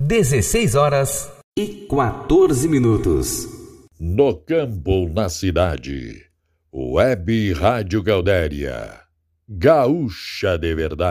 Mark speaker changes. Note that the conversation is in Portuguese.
Speaker 1: 16h14.
Speaker 2: No campo ou na cidade, Web Rádio Gaudéria, gaúcha de verdade.